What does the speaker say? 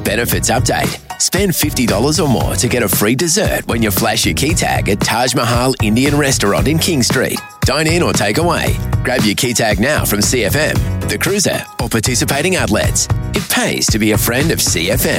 Benefits update. Spend $50 or more to get a free dessert when you flash your key tag at Taj Mahal Indian Restaurant in King Street. Dine in or take away. Grab your key tag now from CFM, The Cruiser, or participating outlets. It pays to be a friend of CFM.